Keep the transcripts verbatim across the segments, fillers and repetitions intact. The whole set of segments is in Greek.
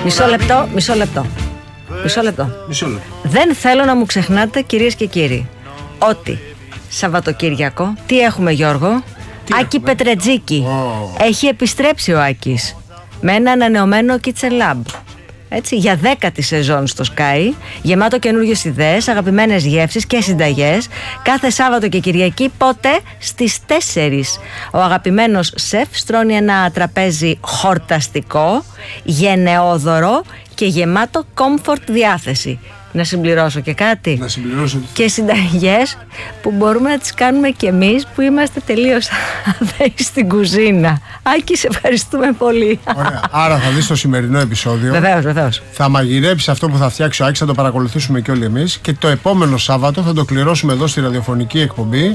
Μισό λεπτό, μισό λεπτό. Μισό λεπτό. Μισό λεπτό. Δεν θέλω να μου ξεχνάτε, κυρίες και κύριοι, ότι Σαββατοκύριακο, τι έχουμε, Γιώργο? Τι Άκη έχουμε? Πετρετζίκη. Oh. Έχει επιστρέψει ο Άκης με ένα ανανεωμένο Kitchen Lab. Έτσι, για δέκατη σεζόν στο Sky, γεμάτο καινούργιες ιδέες, αγαπημένες γεύσεις και συνταγές, κάθε Σάββατο και Κυριακή, πότε? Στις τέσσερις. Ο αγαπημένος σεφ στρώνει ένα τραπέζι χορταστικό, γενναιόδωρο και γεμάτο comfort διάθεση. Να συμπληρώσω και κάτι. Να συμπληρώσω. Και συνταγές που μπορούμε να τις κάνουμε κι εμείς που είμαστε τελείως αδέοι στην κουζίνα. Άκη, σε ευχαριστούμε πολύ. Ωραία. Άρα θα δεις το σημερινό επεισόδιο. Βεβαίως, βεβαίως. Θα μαγειρέψεις αυτό που θα φτιάξει ο Άκης, θα το παρακολουθήσουμε και όλοι εμείς. Και το επόμενο Σάββατο θα το κληρώσουμε εδώ στη ραδιοφωνική εκπομπή.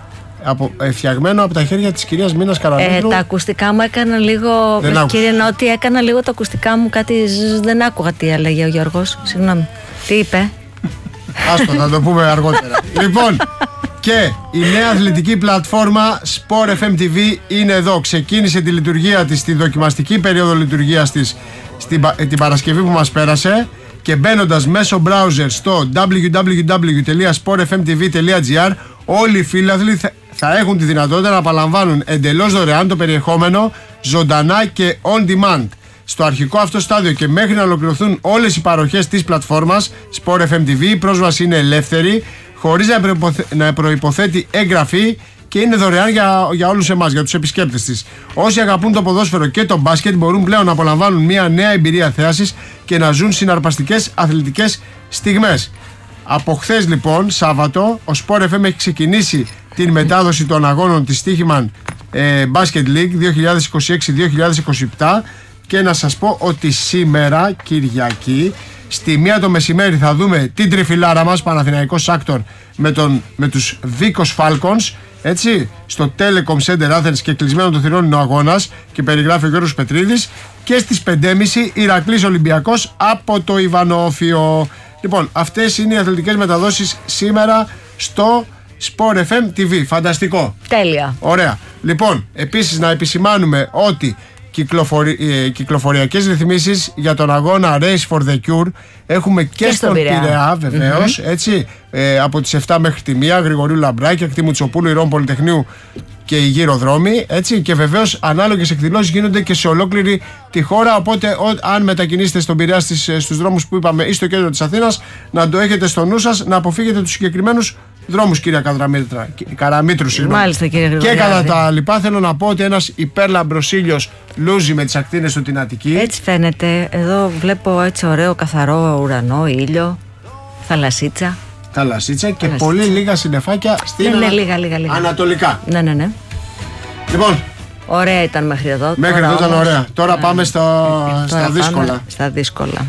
Από, ε, φτιαγμένο από τα χέρια της κυρίας Μίνας Καραμήτρου. Ε, τα ακουστικά μου έκανα λίγο. Δεν Κύριε Νότι, έκανα λίγο τα ακουστικά μου κάτι. ζ, Δεν άκουγα τι έλεγε ο Γιώργος. Συγγνώμη. Τι είπε? Άστο, θα το πούμε αργότερα. Λοιπόν, και η νέα αθλητική πλατφόρμα Sport εφ εμ τι βι είναι εδώ. Ξεκίνησε τη λειτουργία της, τη δοκιμαστική περίοδο λειτουργίας της στην, την Παρασκευή που μας πέρασε. Και μπαίνοντας μέσω browser στο double-u double-u double-u τελεία sport f m t v τελεία g r, όλοι οι φίλαθλοι θα έχουν τη δυνατότητα να απολαμβάνουν εντελώς δωρεάν το περιεχόμενο ζωντανά και on demand. Στο αρχικό αυτό στάδιο και μέχρι να ολοκληρωθούν όλες οι παροχές της πλατφόρμας Sport εφ εμ τι βι, η πρόσβαση είναι ελεύθερη, χωρίς να, προϋποθε... να προϋποθέτει εγγραφή και είναι δωρεάν για, για όλους εμάς, για τους επισκέπτες της. Όσοι αγαπούν το ποδόσφαιρο και το μπάσκετ μπορούν πλέον να απολαμβάνουν μια νέα εμπειρία θέασης και να ζουν συναρπαστικές αθλητικές στιγμές. Από χθες λοιπόν, Σάββατο, ο Sport εφ εμ έχει ξεκινήσει την μετάδοση των αγώνων της Stoiximan ε, Basket League δύο χιλιάδες είκοσι έξι δύο χιλιάδες είκοσι επτά και να σας πω ότι σήμερα, Κυριακή, στη μία το μεσημέρι θα δούμε την τριφυλάρα μας, Παναθηναϊκός Άκτορ, με, τον, με τους Βίκος Falcons, έτσι, στο Telecom Center Athens και κλεισμένο το θυρών είναι ο αγώνας και περιγράφει ο Γιώργος Πετρίδης, και στις πέντε και μισή Ηρακλής Ολυμπιακός από το Ιβανόφιο. Λοιπόν, αυτές είναι οι αθλητικές μεταδόσεις σήμερα στο Sport εφ εμ τι βι. Φανταστικό. Τέλεια. Ωραία. Λοιπόν, επίσης να επισημάνουμε ότι κυκλοφορι... ε, κυκλοφοριακές ρυθμίσεις για τον αγώνα Race for the Cure έχουμε και, και στον Πειραιά, βεβαίως, mm-hmm. έτσι, ε, από τις επτά μέχρι τη μία, Γρηγορίου Λαμπράκη, Ακτήμου Τσοπούλου, Ηρών Πολυτεχνείου και οι γύρω δρόμοι, έτσι, και βεβαίως ανάλογες εκδηλώσεις γίνονται και σε ολόκληρη τη χώρα, οπότε ο, αν μετακινήσετε στον Πειραιά στις, στους δρόμους που είπαμε ή στο κέντρο της Αθήνας, να το έχετε στο νου σας, να αποφύγετε τους συγκεκριμένους δρόμους, κυρία Καραμήτρα, Καραμήτρου, συγγνώμη. Μάλιστα, κύριε Γρηγοριάδη. Και κατά τα λοιπά, θέλω να πω ότι ένας υπέρλαμπρος ήλιος λούζει με τις ακτίνες του την Αττική. Έτσι φαίνεται. Εδώ βλέπω έτσι ωραίο καθαρό ουρανό, ήλιο, θαλασσίτσα. Θαλασσίτσα και Θαλασσίτσα. πολύ λίγα συννεφάκια στην Ναι, ναι, ανα... λίγα, λίγα, λίγα. ανατολικά. Ναι, ναι, ναι. Λοιπόν, Ωραία ήταν μέχρι εδώ. μέχρι εδώ ήταν όμως, ωραία. Τώρα ναι. πάμε στα, Τώρα στα πάμε δύσκολα. Στα δύσκολα.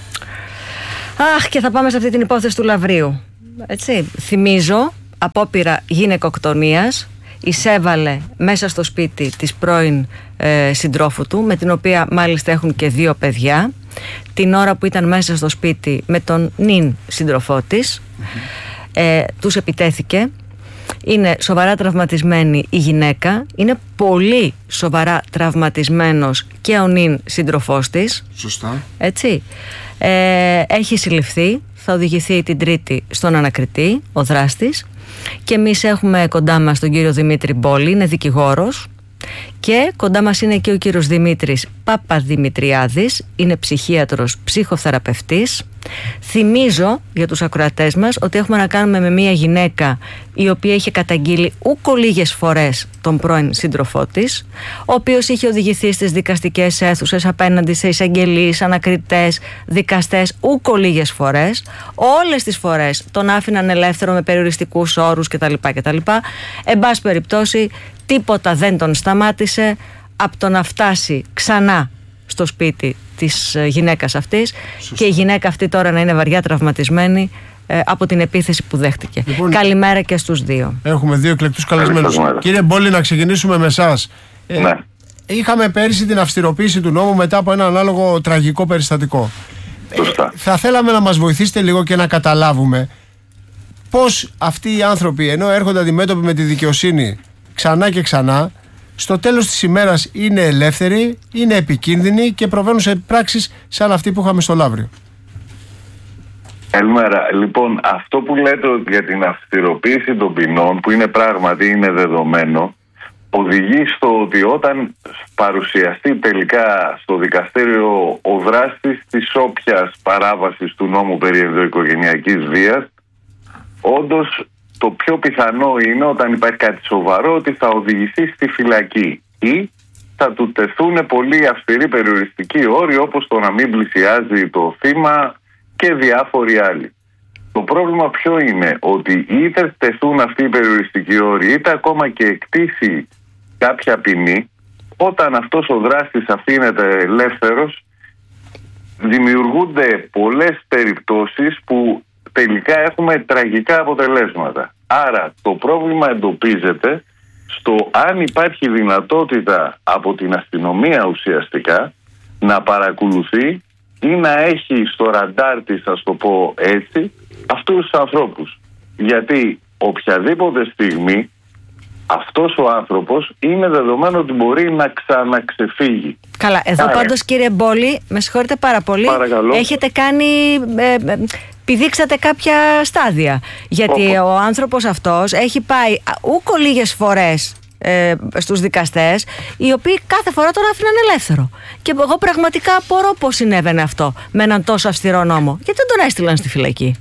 Αχ, και θα πάμε σε αυτή την υπόθεση του Λαβρίου. Έτσι, θυμίζω, απόπειρα γυναικοκτονίας εισέβαλε μέσα στο σπίτι της πρώην ε, συντρόφου του, με την οποία μάλιστα έχουν και δύο παιδιά, την ώρα που ήταν μέσα στο σπίτι με τον νυν σύντροφό της. Mm-hmm. ε, τους επιτέθηκε. Είναι σοβαρά τραυματισμένη η γυναίκα, είναι πολύ σοβαρά τραυματισμένος και ο νυν σύντροφός της. Σωστά. Έτσι. Ε, έχει συλληφθεί, θα οδηγηθεί την Τρίτη στον ανακριτή, ο δράστης, και εμείς έχουμε κοντά μας τον κύριο Δημήτρη Μπόλη, είναι δικηγόρος, και κοντά μας είναι και ο κύριος Δημήτρης Παπαδημητριάδης, είναι ψυχίατρος, ψυχοθεραπευτής. Θυμίζω για τους ακροατές μας ότι έχουμε να κάνουμε με μια γυναίκα η οποία είχε καταγγείλει ούκο λίγες φορές τον πρώην σύντροφό της, ο οποίος είχε οδηγηθεί στις δικαστικές αίθουσες απέναντι σε εισαγγελείς, ανακριτές, δικαστές ούκο λίγες φορές. Όλες τις φορές τον άφηναν ελεύθερο με περιοριστικούς όρους κτλ. κτλ. Εν πάση περιπτώσει, τίποτα δεν τον σταμάτησε από το να φτάσει ξανά στο σπίτι της γυναίκας αυτής. Σωστή. Και η γυναίκα αυτή τώρα να είναι βαριά τραυματισμένη ε, από την επίθεση που δέχτηκε. Λοιπόν, καλημέρα και στους δύο. Έχουμε δύο εκλεκτούς καλεσμένους. Κύριε Μπόλη, να ξεκινήσουμε με εσάς. Ε, ναι. Είχαμε πέρυσι την αυστηροποίηση του νόμου μετά από ένα ανάλογο τραγικό περιστατικό. Ε, θα θέλαμε να μας βοηθήσετε λίγο και να καταλάβουμε πώς αυτοί οι άνθρωποι, ενώ έρχονται αντιμέτωποι με τη δικαιοσύνη ξανά και ξανά, στο τέλος της ημέρας είναι ελεύθεροι, είναι επικίνδυνοι και προβαίνουν σε πράξεις σαν αυτή που είχαμε στο Λαύριο. Καλημέρα. Λοιπόν, αυτό που λέτε για την αυστηροποίηση των ποινών, που είναι πράγματι είναι δεδομένο, οδηγεί στο ότι όταν παρουσιαστεί τελικά στο δικαστήριο ο δράστης της όποιας παράβασης του νόμου περί ενδοοικογενειακής βίας, όντως το πιο πιθανό είναι, όταν υπάρχει κάτι σοβαρό, ότι θα οδηγηθεί στη φυλακή ή θα του τεθούν πολύ αυστηροί περιοριστικοί όροι, όπως το να μην πλησιάζει το θύμα και διάφοροι άλλοι. Το πρόβλημα ποιο είναι? Ότι είτε τεθούν αυτοί οι περιοριστικοί όροι, είτε ακόμα και εκτίσει κάποια ποινή, όταν αυτός ο δράστης αφήνεται ελεύθερος, δημιουργούνται πολλές περιπτώσεις που τελικά έχουμε τραγικά αποτελέσματα. Άρα το πρόβλημα εντοπίζεται στο αν υπάρχει δυνατότητα από την αστυνομία ουσιαστικά να παρακολουθεί ή να έχει στο ραντάρ της, ας το πω έτσι, αυτούς τους ανθρώπους. Γιατί οποιαδήποτε στιγμή αυτός ο άνθρωπος είναι δεδομένο ότι μπορεί να ξαναξεφύγει. Καλά, εδώ Άρα. πάντως κύριε Μπόλη, με συγχωρείτε πάρα πολύ, Παρακαλώ. έχετε κάνει, ε, ε, πηδήξατε κάποια στάδια. Γιατί Όπο. ο άνθρωπος αυτός έχει πάει ούκο λίγες φορές ε, στους δικαστές, οι οποίοι κάθε φορά τον άφηναν ελεύθερο. Και εγώ πραγματικά απορώ πώς συνέβαινε αυτό με έναν τόσο αυστηρό νόμο. Γιατί δεν τον έστειλαν στη φυλακή?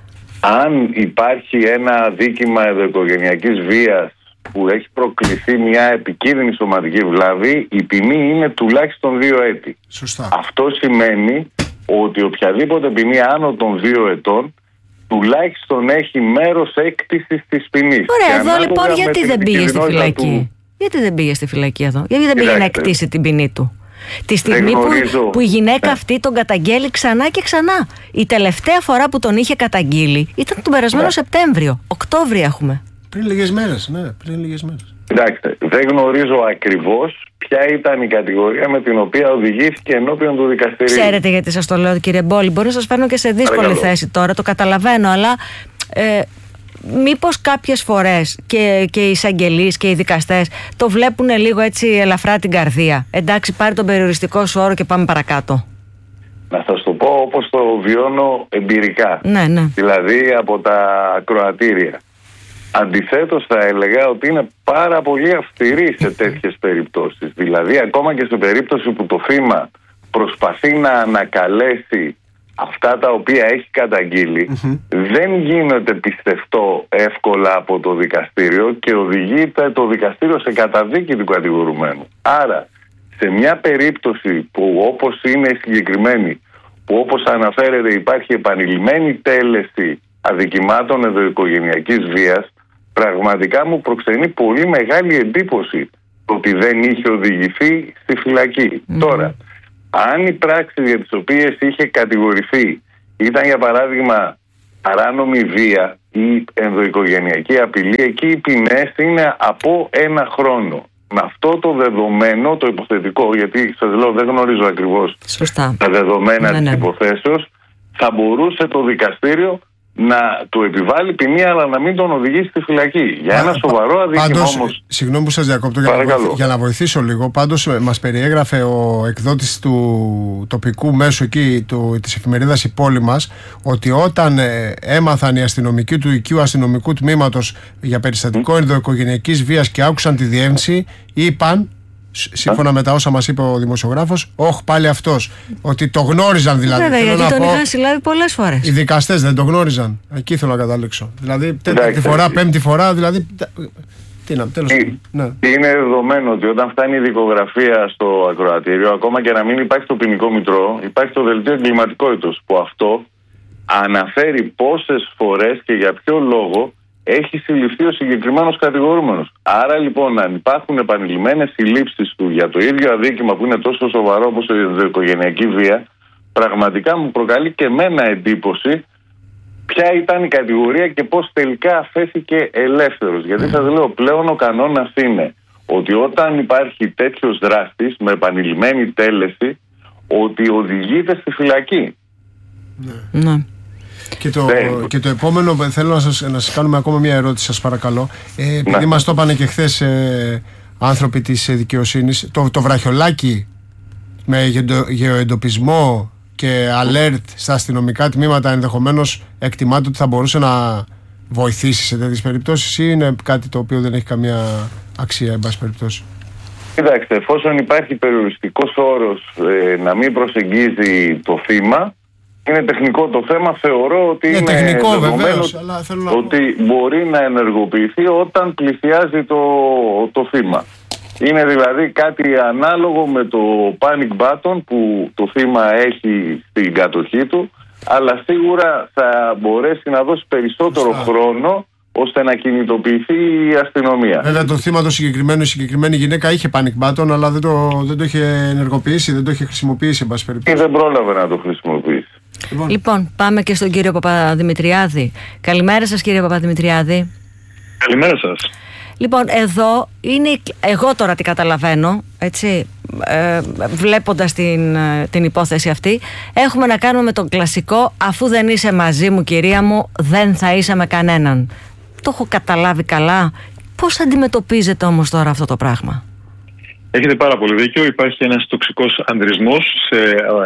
Αν υπάρχει ένα δίκημα ενδοοικογενειακής βίας που έχει προκληθεί μια επικίνδυνη σωματική βλάβη, η ποινή είναι τουλάχιστον δύο έτη. Σωστά. Αυτό σημαίνει ότι οποιαδήποτε ποινή άνω των δύο ετών τουλάχιστον έχει μέρος έκτησης της ποινής. Ωραία, εδώ λοιπόν γιατί δεν πήγε στη φυλακή? Του... Γιατί δεν πήγε στη φυλακή εδώ? Γιατί δεν πήγε Κοιτάξτε. να εκτίσει την ποινή του? Τη στιγμή που, που η γυναίκα ναι. αυτή τον καταγγέλει ξανά και ξανά. Η τελευταία φορά που τον είχε καταγγείλει ήταν τον περασμένο ναι. Σεπτέμβριο. Οκτώβριο έχουμε. Πριν λίγες μέρες, ναι, πριν λίγες μέρες. Κοιτάξτε, δεν γνωρίζω ακριβώς ποια ήταν η κατηγορία με την οποία οδηγήθηκε ενώπιον του δικαστηρίου. Ξέρετε γιατί σας το λέω, κύριε Μπόλη? Μπορεί να σας φέρνω και σε δύσκολη Παρακαλώ. θέση τώρα, το καταλαβαίνω, αλλά ε, μήπως κάποιες φορές και, και οι εισαγγελείς και οι δικαστές το βλέπουν λίγο έτσι ελαφρά την καρδία? Εντάξει, πάρε τον περιοριστικό σου όρο και πάμε παρακάτω. Να σας το πω όπως το βιώνω εμπειρικά. Ναι, ναι. Δηλαδή από τα ακροατήρια. Αντιθέτως θα έλεγα ότι είναι πάρα πολύ αυστηρή σε τέτοιες περιπτώσεις. Δηλαδή ακόμα και σε περίπτωση που το θύμα προσπαθεί να ανακαλέσει αυτά τα οποία έχει καταγγείλει, mm-hmm. δεν γίνεται πιστευτό εύκολα από το δικαστήριο και οδηγείται το δικαστήριο σε καταδίκη του κατηγορουμένου. Άρα σε μια περίπτωση που όπως είναι η συγκεκριμένη, που όπως αναφέρεται υπάρχει επανειλημμένη τέλεση αδικημάτων ενδοοικογενειακής βίας, πραγματικά μου προξενεί πολύ μεγάλη εντύπωση ότι δεν είχε οδηγηθεί στη φυλακή. Mm-hmm. Τώρα, αν οι πράξεις για τις οποίες είχε κατηγορηθεί ήταν για παράδειγμα παράνομη βία ή ενδοοικογενειακή απειλή, εκεί οι ποινές είναι από ένα χρόνο. Με αυτό το δεδομένο, το υποθετικό, γιατί σας λέω δεν γνωρίζω ακριβώς Σωστά. τα δεδομένα ναι, ναι. της υποθέσεως, θα μπορούσε το δικαστήριο να του επιβάλλει ποινή αλλά να μην τον οδηγήσει στη φυλακή. Για ένα σοβαρό αδίκημα όμως... Συγγνώμη που σας διακόπτω για να, για να βοηθήσω λίγο. Πάντως μας περιέγραφε ο εκδότης του τοπικού μέσου εκεί του, της εφημερίδας «Η Πόλη» μας ότι όταν ε, έμαθαν οι αστυνομικοί του οικείου αστυνομικού τμήματος για περιστατικό mm. ενδοοικογενειακής βίας και άκουσαν τη διεύθυνση, είπαν, σύμφωνα με τα όσα μας είπε ο δημοσιογράφος, όχι πάλι αυτός. Ότι το γνώριζαν δηλαδή. Βέβαια, γιατί τον πω, είχαν συλλάβει πολλές φορές. Οι δικαστές δεν το γνώριζαν. Εκεί θέλω να καταλήξω. Δηλαδή, τέταρτη φορά, πέμπτη φορά, δηλαδή. Τι να, τέλος πάντων. Ναι. Είναι δεδομένο ότι όταν φτάνει η δικογραφία στο ακροατήριο, ακόμα και να μην υπάρχει το ποινικό μητρό, υπάρχει το δελτίο εγκληματικότητος, που αυτό αναφέρει πόσες φορές και για ποιο λόγο έχει συλληφθεί ο συγκεκριμένος κατηγορούμενος. Άρα λοιπόν, αν υπάρχουν επανειλημμένες συλλήψεις του για το ίδιο αδίκημα που είναι τόσο σοβαρό όπως η ενδοοικογενειακή βία, πραγματικά μου προκαλεί και εμένα εντύπωση ποια ήταν η κατηγορία και πώς τελικά αφέθηκε ελεύθερος. Γιατί σας λέω, πλέον ο κανόνας είναι ότι όταν υπάρχει τέτοιος δράστης με επανειλημμένη τέλεση, ότι οδηγείται στη φυλακή. Ναι. Ναι. Και το, και το επόμενο, θέλω να σας, να σας κάνουμε ακόμα μια ερώτηση, σας παρακαλώ. Ε, επειδή ναι. μας το είπανε και χθες ε, άνθρωποι της δικαιοσύνης. Το, το βραχιολάκι με γεωεντοπισμό και alert στα αστυνομικά τμήματα ενδεχομένως εκτιμάται ότι θα μπορούσε να βοηθήσει σε τέτοιες περιπτώσεις, ή είναι κάτι το οποίο δεν έχει καμία αξία, εν πάση περιπτώσει? Κοιτάξτε, εφόσον υπάρχει περιοριστικός όρος ε, να μην προσεγγίζει το θύμα, είναι τεχνικό το θέμα. Θεωρώ ότι είναι, είναι τεχνικό, βεβαίως, αλλά θέλω να ότι μπορεί να ενεργοποιηθεί όταν πλησιάζει το, το θύμα. Είναι δηλαδή κάτι ανάλογο με το panic button που το θύμα έχει στην κατοχή του, αλλά σίγουρα θα μπορέσει να δώσει περισσότερο Φωστά. χρόνο ώστε να κινητοποιηθεί η αστυνομία. Βέβαια το θύμα το συγκεκριμένο, η συγκεκριμένη γυναίκα είχε panic button, αλλά δεν το, δεν το είχε ενεργοποιήσει, δεν το είχε χρησιμοποιήσει, εν πάση περιπτώσει. Και δεν πρόλαβε να το χρησιμοποιήσει. Λοιπόν. λοιπόν, πάμε και στον κύριο Παπαδημητριάδη. Καλημέρα σας, κύριε Παπαδημητριάδη. Καλημέρα σας. Λοιπόν, εδώ είναι, εγώ τώρα τι καταλαβαίνω, έτσι, ε, βλέποντας την, την υπόθεση αυτή, έχουμε να κάνουμε με τον κλασικό «αφού δεν είσαι μαζί μου, κυρία μου, δεν θα είσαι με κανέναν». Το έχω καταλάβει καλά? Πώς αντιμετωπίζετε όμως τώρα αυτό το πράγμα? Έχετε πάρα πολύ δίκιο. Υπάρχει ένας τοξικός ανδρισμός σε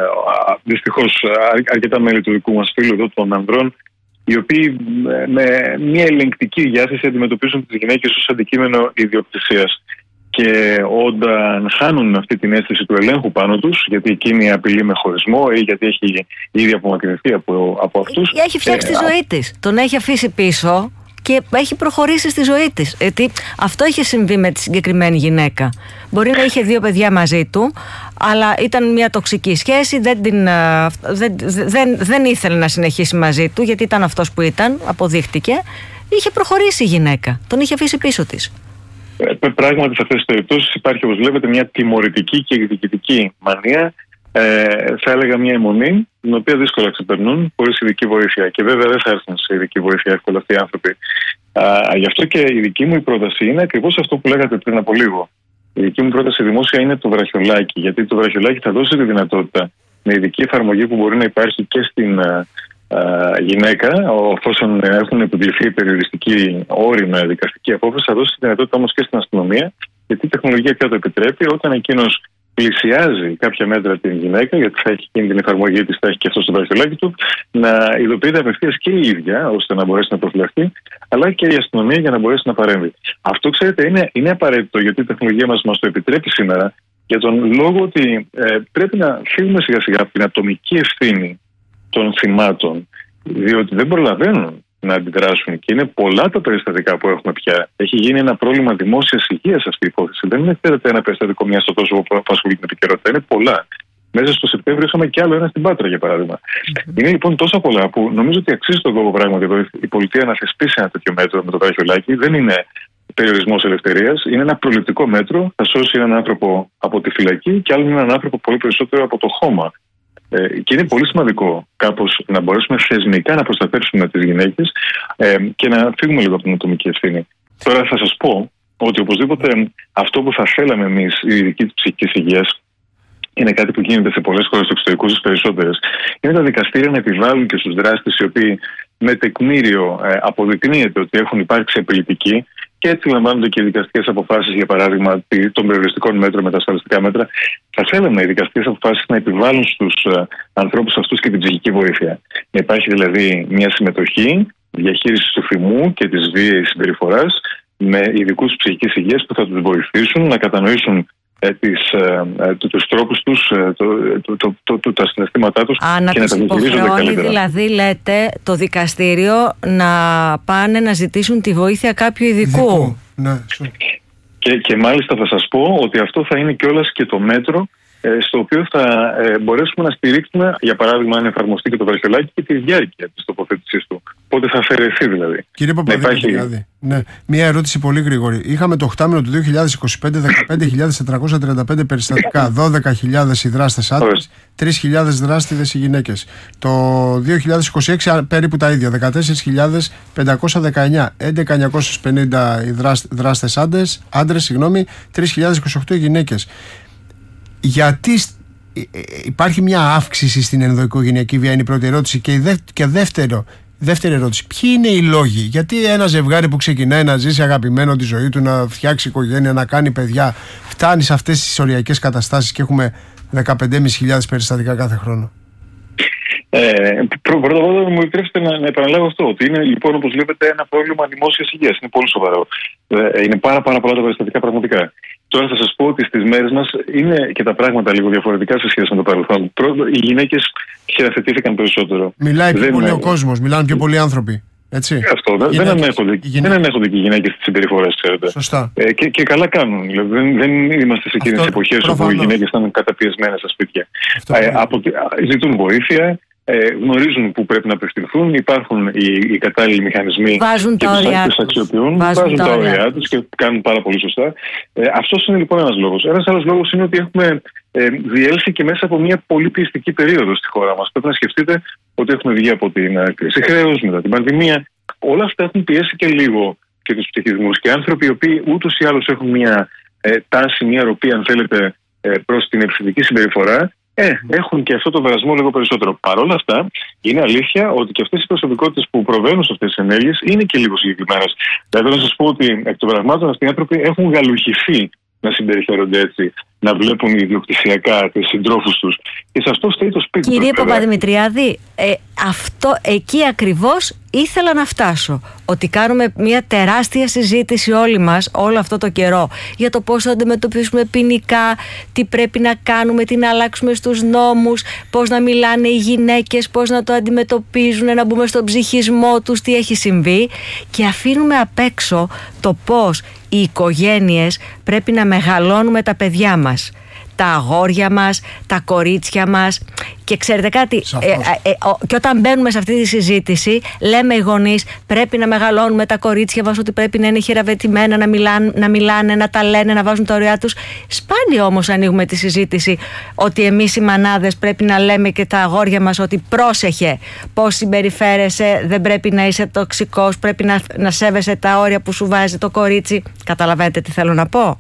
δυστυχώς αρκετά μέλη του δικού μας φίλου εδώ των ανδρών, οι οποίοι με μια ελεγκτική διάθεση αντιμετωπίζουν τις γυναίκες ως αντικείμενο ιδιοκτησίας. Και όταν χάνουν αυτή την αίσθηση του ελέγχου πάνω τους, γιατί εκείνη απειλεί με χωρισμό ή γιατί έχει ήδη απομακρυνθεί από, από αυτούς. Έχει φτιάξει ε, τη ζωή της. Τον έχει αφήσει πίσω και έχει προχωρήσει στη ζωή της. Γιατί αυτό είχε συμβεί με τη συγκεκριμένη γυναίκα. Μπορεί να είχε δύο παιδιά μαζί του, αλλά ήταν μια τοξική σχέση, δεν, την, δεν, δεν, δεν ήθελε να συνεχίσει μαζί του, γιατί ήταν αυτός που ήταν, αποδείχτηκε. Είχε προχωρήσει η γυναίκα, τον είχε αφήσει πίσω της. Ε, πράγματι σε αυτές τις περιπτώσεις υπάρχει, όπως βλέπετε, μια τιμωρητική και εκδικητική μανία. Ε, θα έλεγα μια αιμονή, την οποία δύσκολα ξεπερνούν χωρίς ειδική βοήθεια. Και βέβαια δεν θα έρθουν σε ειδική βοήθεια εύκολα αυτοί οι άνθρωποι. Α, γι' αυτό και η δική μου η πρόταση είναι ακριβώς αυτό που λέγατε πριν από λίγο. Η δική μου πρόταση δημόσια είναι το βραχιολάκι. Γιατί το βραχιολάκι θα δώσει τη δυνατότητα με ειδική εφαρμογή που μπορεί να υπάρχει και στην α, α, γυναίκα, εφόσον έχουν επιβληθεί περιοριστική όροι με δικαστική απόφαση, θα δώσει τη δυνατότητα όμως και στην αστυνομία, γιατί η τεχνολογία πια το επιτρέπει, όταν εκείνος πλησιάζει κάποια μέτρα την γυναίκα, γιατί θα έχει εκείνη την εφαρμογή της, θα έχει και αυτό στο βραχιολάκι του, να ειδοποιείται απευθείας και η ίδια, ώστε να μπορέσει να προφυλαχθεί, αλλά και η αστυνομία για να μπορέσει να παρέμβει. Αυτό, ξέρετε, είναι, είναι απαραίτητο, γιατί η τεχνολογία μας μας το επιτρέπει σήμερα, για τον λόγο ότι ε, πρέπει να φύγουμε σιγά σιγά από την ατομική ευθύνη των θυμάτων, διότι δεν προλαβαίνουν να αντιδράσουν και είναι πολλά τα περιστατικά που έχουμε πια. Έχει γίνει ένα πρόβλημα δημόσιας υγείας αυτή η υπόθεση. Δεν είναι, ξέρετε, ένα περιστατικό μια στο τόσο που ασχολείται με επικαιρότητα. Είναι πολλά. Μέσα στο Σεπτέμβριο είχαμε κι άλλο ένα στην Πάτρα, για παράδειγμα. Mm-hmm. Είναι λοιπόν τόσα πολλά που νομίζω ότι αξίζει τον κόπο πράγματι εδώ η πολιτεία να θεσπίσει ένα τέτοιο μέτρο με το βραχιολάκι. Δεν είναι περιορισμός ελευθερίας. Είναι ένα προληπτικό μέτρο. Θα σώσει έναν άνθρωπο από τη φυλακή και άλλον έναν άνθρωπο πολύ περισσότερο από το χώμα. Ε, και είναι πολύ σημαντικό κάπως να μπορέσουμε θεσμικά να προστατεύσουμε τις γυναίκες ε, και να φύγουμε λίγο από την ατομική ευθύνη. Τώρα θα σας πω ότι οπωσδήποτε αυτό που θα θέλαμε εμείς, η ειδική της ψυχικής υγείας, είναι κάτι που γίνεται σε πολλές χώρες του εξωτερικού, στις περισσότερες. Είναι τα δικαστήρια να επιβάλλουν και στους δράστες οι οποίοι με τεκμήριο ε, αποδεικνύεται ότι έχουν υπάρξει απειλητικοί, και έτσι λαμβάνονται και οι δικαστικές αποφάσεις, για παράδειγμα των περιοριστικών μέτρων με τα ασφαλιστικά μέτρα. Θα θέλαμε οι δικαστικές αποφάσεις να επιβάλλουν στους uh, ανθρώπους αυτούς και την ψυχική βοήθεια. Να υπάρχει δηλαδή μια συμμετοχή, διαχείριση του θυμού και της βίαιης συμπεριφοράς με ειδικούς ψυχικής υγείας που θα τους βοηθήσουν να κατανοήσουν ε, τις, ε, ε, τους τρόπους τους, ε, το, το, το, το, το, τα συναισθήματά τους Α, και να να τα διαχειρίζονται καλύτερα. Δηλαδή λέτε το δικαστήριο να πάνε να ζητήσουν τη βοήθεια κάποιου ειδικού. ειδικού. Ναι. Και, και μάλιστα θα σας πω ότι αυτό θα είναι κιόλας και το μέτρο ε, στο οποίο θα ε, μπορέσουμε να στηρίξουμε, για παράδειγμα, αν εφαρμοστεί και το βραχιολάκι, και τη διάρκεια της τοποθέτησής του. Πότε θα αφαιρεθεί δηλαδή. Κύριε Παπαδημητριάδη, υπάρχει... ναι, μία ερώτηση πολύ γρήγορη. Είχαμε το οκτάμηνο του δύο χιλιάδες είκοσι πέντε δεκαπέντε χιλιάδες τετρακόσια τριάντα πέντε περιστατικά, δώδεκα χιλιάδες οι δράστες άντρες, τρεις χιλιάδες δράστηδες οι γυναίκες. Το δύο χιλιάδες είκοσι έξι περίπου τα ίδια, δεκατέσσερις χιλιάδες πεντακόσια δεκαεννιά, έντεκα χιλιάδες εννιακόσιοι πενήντα οι δράστες άντρες, άντρες συγγνώμη, τρεις χιλιάδες είκοσι οκτώ οι γυναίκες. Γιατί υπάρχει μια αύξηση στην ενδοοικογενειακή βία, είναι η πρώτη ερώτηση. Και, η δε, και δεύτερο, Δεύτερη ερώτηση. Ποιοι είναι οι λόγοι, γιατί ένα ζευγάρι που ξεκινάει να ζήσει αγαπημένο τη ζωή του, να φτιάξει οικογένεια, να κάνει παιδιά, φτάνει σε αυτές τις οριακές καταστάσεις και έχουμε δεκαπέντε χιλιάδες πεντακόσια περιστατικά κάθε χρόνο? Ε, πρώτα απ' όλα, μου επιτρέψετε να, να επαναλάβω αυτό. Ότι είναι λοιπόν, όπως βλέπετε, ένα πρόβλημα δημόσιας υγείας. Είναι πολύ σοβαρό. Ε, είναι πάρα, πάρα πολλά τα περιστατικά πραγματικά. Τώρα θα σας πω ότι στις μέρες μας είναι και τα πράγματα λίγο διαφορετικά σε σχέση με το παρελθόν. Πρώτα, οι γυναίκες χειραφετήθηκαν περισσότερο. Μιλάει πιο δεν πολύ είναι... ο κόσμος, μιλάνε πιο πολλοί άνθρωποι. Έτσι. Αυτό, γυναίκες, δεν, ανέχονται, γυναίκες. δεν ανέχονται και οι γυναίκες τις συμπεριφορές, ξέρετε. Σωστά. Ε, και, και καλά κάνουν. Δηλαδή, δεν, δεν είμαστε σε εκείνες τις εποχές όπου οι γυναίκες ήταν καταπιεσμένες στα σπίτια. Ε, από, ζητούν βοήθεια. Ε, γνωρίζουν που πρέπει να απευθυνθούν, υπάρχουν οι, οι κατάλληλοι μηχανισμοί βάζουν και τους αξιοποιούν, βάζουν, βάζουν τα όρια τους και κάνουν πάρα πολύ σωστά. Ε, αυτός είναι λοιπόν ένας λόγος. Ένας άλλος λόγος είναι ότι έχουμε ε, διέλθει και μέσα από μια πολύ πιεστική περίοδο στη χώρα μας. Πρέπει να σκεφτείτε ότι έχουμε βγει από την κρίση χρέους, μετά την πανδημία. Όλα αυτά έχουν πιέσει και λίγο και τους ψυχισμούς. Και άνθρωποι οι οποίοι ούτως ή άλλως έχουν μια ε, τάση, μια ροπή, αν θέλετε, ε, προς την επιθετική συμπεριφορά. Ε, έχουν και αυτό το βρασμό λίγο περισσότερο. Παρ' όλα αυτά, είναι αλήθεια ότι και αυτές οι προσωπικότητες που προβαίνουν σε αυτές τις ενέργειες είναι και λίγο συγκεκριμένες. Δηλαδή, να σας πω ότι εκ των πραγμάτων αυτοί οι άνθρωποι έχουν γαλουχηθεί να συμπεριφέρονται έτσι, να βλέπουν ιδιοκτησιακά τους συντρόφους τους. Και σε αυτό φταίει το σπίτι. Κύριε Παπαδημητριάδη, ε, αυτό εκεί ακριβώς ήθελα να φτάσω. Ότι κάνουμε μια τεράστια συζήτηση όλοι μας όλο αυτό το καιρό για το πώς θα αντιμετωπίσουμε ποινικά, τι πρέπει να κάνουμε, τι να αλλάξουμε στους νόμους, πώς να μιλάνε οι γυναίκες, πώς να το αντιμετωπίζουν, να μπούμε στον ψυχισμό τους, τι έχει συμβεί, και αφήνουμε απ' έξω το πώς οι οικογένειες πρέπει να μεγαλώνουμε τα παιδιά μας, τα αγόρια μας, τα κορίτσια μας. Και ξέρετε κάτι, ε, ε, ε, ο, και όταν μπαίνουμε σε αυτή τη συζήτηση, λέμε οι γονείς πρέπει να μεγαλώνουμε τα κορίτσια μας, ότι πρέπει να είναι χειραβετημένα, να μιλάνε, να μιλάνε, να τα λένε, να βάζουν τα ωριά τους. Σπάνια όμως ανοίγουμε τη συζήτηση ότι εμείς οι μανάδες πρέπει να λέμε και τα αγόρια μας ότι πρόσεχε πώς συμπεριφέρεσαι, δεν πρέπει να είσαι τοξικός, πρέπει να, να σέβεσαι τα όρια που σου βάζει το κορίτσι. Καταλαβαίνετε τι θέλω να πω?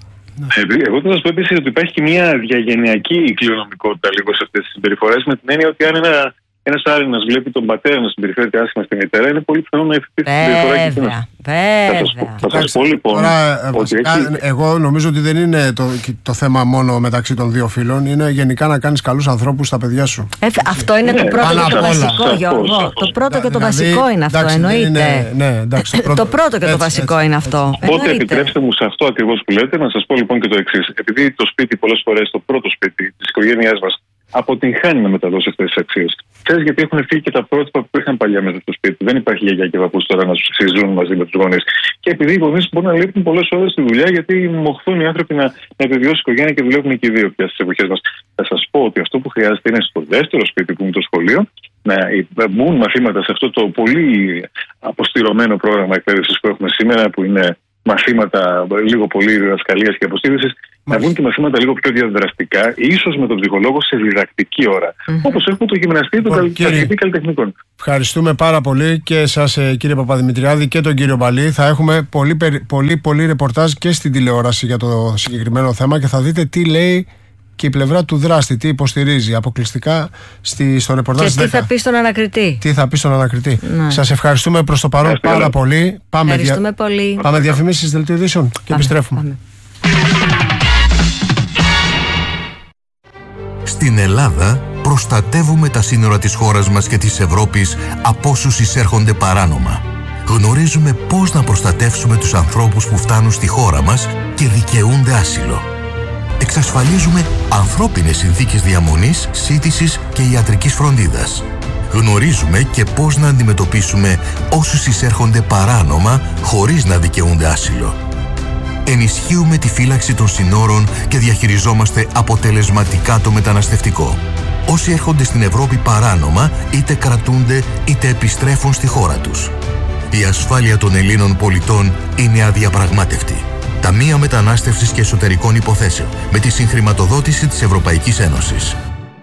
Εγώ θα σας πω επίσης ότι υπάρχει και μια διαγενειακή κληρονομικότητα λίγο σε αυτές τις συμπεριφορές, με την έννοια ότι αν ένα, ένας Άρηνας βλέπει τον πατέρα να συμπεριφέρεται άσχημα στη μητέρα, είναι πολύ πιθανό να υφηθεί τη συμπεριφορά και εκείνος. Βέβαια. Θα σας πω λοιπόν. Τώρα, ότι έχει... Εγώ νομίζω ότι δεν είναι το, το θέμα μόνο μεταξύ των δύο φίλων, είναι γενικά να κάνεις καλούς ανθρώπους στα παιδιά σου. Ε, αυτό είναι ναι, το πρώτο και το βασικό, Γιώργο. Το πρώτο και το βασικό είναι αυτό, εννοείται. Το πρώτο και το βασικό είναι αυτό. Οπότε επιτρέψτε μου σε αυτό ακριβώς που λέτε να σας πω λοιπόν και το εξής. Επειδή το σπίτι πολλές φορές, το πρώτο σπίτι της οικογένειάς μας, αποτυγχάνει να μεταδώσει αυτές τις αξίες. Ξέρεις, γιατί έχουν φύγει και τα πρότυπα που είχαν παλιά μέσα στο σπίτι. Δεν υπάρχει γιαγιά και παππούς τώρα να συζούν μαζί με τους γονείς. Και επειδή οι γονείς μπορούν να λείπουν πολλές ώρες στη δουλειά, γιατί μοχθούν οι άνθρωποι να, να επιβιώσει η οικογένεια και δουλεύουν και οι δύο πια στις εποχές μας. Θα σας πω ότι αυτό που χρειάζεται είναι στο δεύτερο σπίτι που είναι το σχολείο να μπουν μαθήματα σε αυτό το πολύ αποστηρωμένο πρόγραμμα εκπαίδευσης που έχουμε σήμερα, που είναι μαθήματα λίγο πολύ διδασκαλίας και αποστήρησης, να βγουν και μαθήματα λίγο πιο διαδραστικά, ίσως με τον ψυχολόγο σε διδακτική ώρα. Mm-hmm. Όπως έχουμε το γυμναστή του καθηγητή καλλιτεχνικών. Ευχαριστούμε πάρα πολύ και εσάς, κύριε Παπαδημητριάδη, και τον κύριο Μπαλή. Θα έχουμε πολύ, πολύ, πολύ ρεπορτάζ και στην τηλεόραση για το συγκεκριμένο θέμα και θα δείτε τι λέει και η πλευρά του δράστη, τι υποστηρίζει αποκλειστικά στη, στο ρεπορτάζ. Και τι θα πει στον ανακριτή. Τι θα πει στον ανακριτή. Ναι. Σας ευχαριστούμε προς το παρόν πάρα yeah. πολύ. Πάμε, δια... πολύ. Πάμε διαφημίσεις δελτίου ειδήσεων και πάμε, επιστρέφουμε. Πάμε. Στην Ελλάδα προστατεύουμε τα σύνορα της χώρας μας και της Ευρώπης από όσους εισέρχονται παράνομα. Γνωρίζουμε πώς να προστατεύσουμε τους ανθρώπους που φτάνουν στη χώρα μας και δικαιούνται άσυλο. Εξασφαλίζουμε ανθρώπινες συνθήκες διαμονής, σύντησης και ιατρικής φροντίδας. Γνωρίζουμε και πώς να αντιμετωπίσουμε όσους εισέρχονται παράνομα χωρίς να δικαιούνται άσυλο. Ενισχύουμε τη φύλαξη των συνόρων και διαχειριζόμαστε αποτελεσματικά το μεταναστευτικό. Όσοι έρχονται στην Ευρώπη παράνομα, είτε κρατούνται είτε επιστρέφουν στη χώρα τους. Η ασφάλεια των Ελλήνων πολιτών είναι αδιαπραγμάτευτη. Ταμεία Μετανάστευσης και Εσωτερικών Υποθέσεων, με τη συγχρηματοδότηση της Ευρωπαϊκής Ένωσης.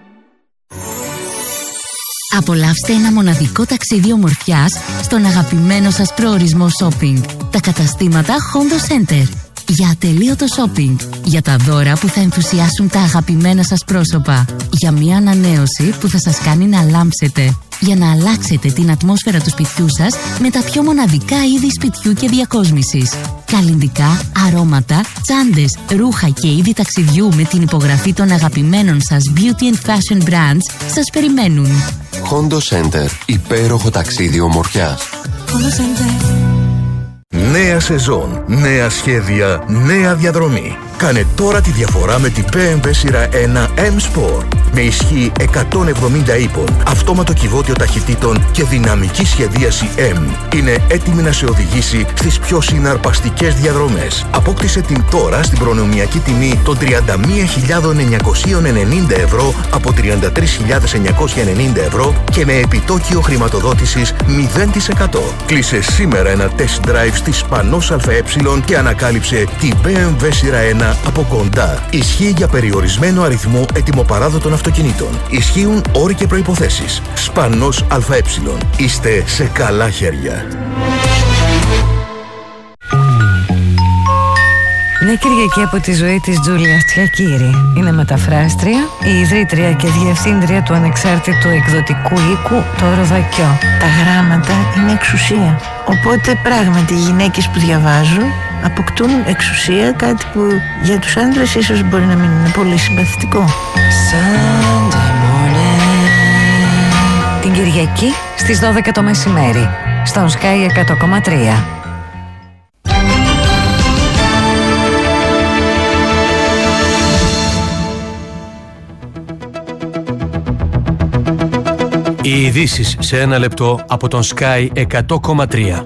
Απολαύστε ένα μοναδικό ταξίδι ομορφιάς στον αγαπημένο σας προορισμό shopping. Τα καταστήματα Hondo Center. Για ατελείωτο shopping, για τα δώρα που θα ενθουσιάσουν τα αγαπημένα σας πρόσωπα, για μια ανανέωση που θα σας κάνει να λάμψετε, για να αλλάξετε την ατμόσφαιρα του σπιτιού σας με τα πιο μοναδικά είδη σπιτιού και διακόσμησης. Καλλυντικά, αρώματα, τσάντες, ρούχα και είδη ταξιδιού με την υπογραφή των αγαπημένων σας beauty and fashion brands σας περιμένουν. Hondo Center. Υπέροχο ταξίδι ομορφιάς. Hondo Center. Νέα σεζόν, νέα σχέδια, νέα διαδρομή. Κάνε τώρα τη διαφορά με την μπι εμ ντάμπλιου σειρά ένα M-Sport. Με ισχύ εκατόν εβδομήντα ύπων, αυτόματο κυβότιο ταχυτήτων και δυναμική σχεδίαση M. Είναι έτοιμη να σε οδηγήσει στις πιο συναρπαστικές διαδρομές. Απόκτησε την τώρα στην προνομιακή τιμή των τριάντα μία χιλιάδες εννιακόσια ενενήντα ευρώ από τριάντα τρεις χιλιάδες εννιακόσια ενενήντα ευρώ και με επιτόκιο χρηματοδότησης μηδέν τοις εκατό. Κλείσε σήμερα ένα test drive στη Σπανός ΑΕ και ανακάλυψε την μπι εμ ντάμπλιου σειρά ένα από κοντά. Ισχύει για περιορισμένο αριθμό ετοιμοπαράδοτων αυτοκινήτων. Ισχύουν όροι και προϋποθέσεις. Σπανός ΑΕ. Είστε σε καλά χέρια. Μια Κυριακή από τη ζωή της Τζούλια Τσιακύρη. Είναι μεταφράστρια, η ιδρύτρια και διευθύντρια του ανεξάρτητου εκδοτικού οίκου Το Ροδακιό. Τα γράμματα είναι εξουσία. Οπότε πράγματι οι γυναίκες που διαβάζουν αποκτούν εξουσία, κάτι που για τους άντρες ίσως μπορεί να μην είναι πολύ συμπαθητικό. Την Κυριακή στις δώδεκα το μεσημέρι στον Sky εκατό κόμμα τρία. Οι ειδήσεις σε ένα λεπτό από τον Sky εκατό κόμμα τρία.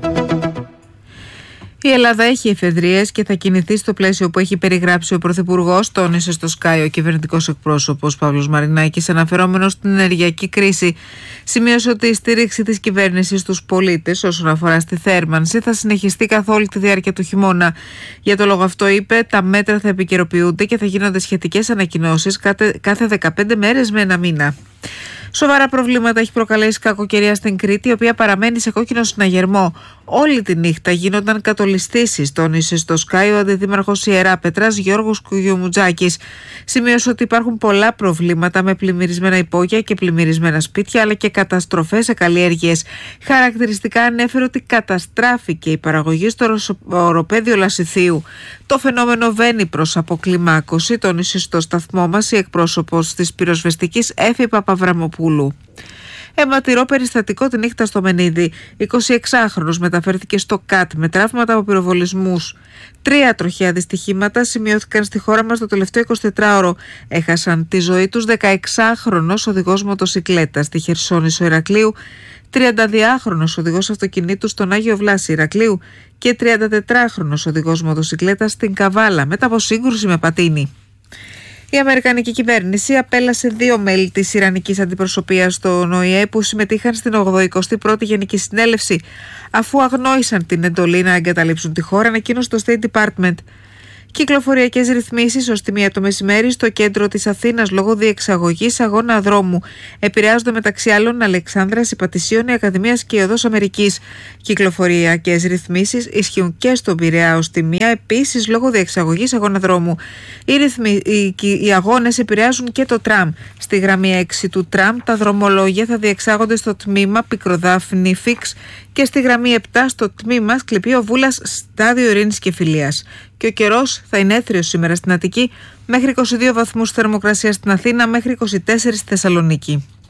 Η Ελλάδα έχει εφεδρείες και θα κινηθεί στο πλαίσιο που έχει περιγράψει ο Πρωθυπουργός, τόνισε στο Sky ο κυβερνητικός εκπρόσωπος Παύλος Μαρινάκης, αναφερόμενος στην ενεργειακή κρίση. Σημείωσε ότι η στήριξη της κυβέρνησης στους πολίτες όσον αφορά στη θέρμανση θα συνεχιστεί καθ' όλη τη διάρκεια του χειμώνα. Για το λόγο αυτό, είπε, τα μέτρα θα επικαιροποιούνται και θα γίνονται σχετικές ανακοινώσεις κάθε δεκαπέντε μέρες με ένα μήνα. Σοβαρά προβλήματα έχει προκαλέσει κακοκαιρία στην Κρήτη, η οποία παραμένει σε κόκκινο συναγερμό. Όλη τη νύχτα γίνονταν κατολιστήσεις, τόνισε στο Sky ο αντιδήμαρχος Ιεράπετρας Γιώργος Κουγιουμουτζάκης. Σημείωσε ότι υπάρχουν πολλά προβλήματα με πλημμυρισμένα υπόγεια και πλημμυρισμένα σπίτια, αλλά και καταστροφές σε καλλιέργειες. Χαρακτηριστικά ανέφερε ότι καταστράφηκε η παραγωγή στο οροπέδιο Λασιθίου. Το φαινόμενο βαίνει προς αποκλιμάκωση, τόνισε στο σταθμό μας η εκπρόσωπος της πυροσβεστικής Έφη Παπαβραμοπούλου. Αιματηρό περιστατικό τη νύχτα στο Μενίδη. εικοσιεξάχρονος μεταφέρθηκε στο ΚΑΤ με τραύματα από πυροβολισμούς. Τρία τροχαία δυστυχήματα σημειώθηκαν στη χώρα μας το τελευταίο εικοσιτετράωρο. Έχασαν τη ζωή τους δεκαεξάχρονος οδηγός μοτοσικλέτας στη Χερσόνησο Ηρακλείου, τριανταδυάχρονος οδηγός αυτοκινήτου στον Άγιο Βλάση Ηρακλείου και τριαντατετράχρονος οδηγός μοτοσικλέτας στην Καβάλα μετά από σύγκρουση με πατίνι. Η Αμερικανική κυβέρνηση απέλασε δύο μέλη της Ιρανικής αντιπροσωπείας στον Ο Η Ε που συμμετείχαν στην ογδοηκοστή πρώτη Γενική Συνέλευση, αφού αγνόησαν την εντολή να εγκαταλείψουν τη χώρα, ανακοίνωσε το State Department. Κυκλοφοριακές ρυθμίσεις ως τη μία το μεσημέρι στο κέντρο της Αθήνας λόγω διεξαγωγής αγώνα δρόμου. Επηρεάζονται μεταξύ άλλων Αλεξάνδρας, Υπατησίων, η Ακαδημίας και η Οδός Αμερικής. Κυκλοφοριακές ρυθμίσεις ισχύουν και στον Πειραιά ως τη μία, επίσης λόγω διεξαγωγής αγώνα δρόμου. Οι, ρυθμι... οι... οι αγώνες επηρεάζουν και το τραμ. Στη γραμμή έξι του τραμ τα δρομολόγια θα διεξάγονται στο τμήμα Πικροδάφνη Φίξ και στη γραμμή επτά στο τμήμα Σκληπείο Βούλας Στάδιο Ειρήνης και Φιλίας. Και ο καιρός θα είναι έθριος σήμερα στην Αττική, μέχρι είκοσι δύο βαθμούς θερμοκρασία στην Αθήνα, μέχρι είκοσι τέσσερα στη Θεσσαλονίκη.